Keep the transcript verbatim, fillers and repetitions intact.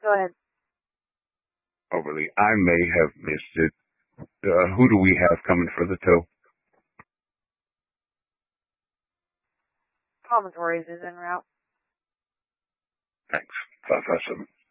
Go ahead. Overly. I may have missed it. Uh, who do we have coming for the tow? Promontories is en route. Thanks. five five seven.